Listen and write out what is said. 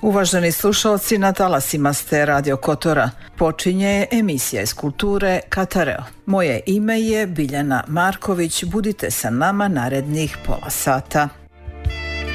Uvaženi slušalci, na talasima ste Radio Kotora. Počinje emisija iz kulture Katareo. Moje ime je Biljana Marković. Budite sa nama narednih pola sata.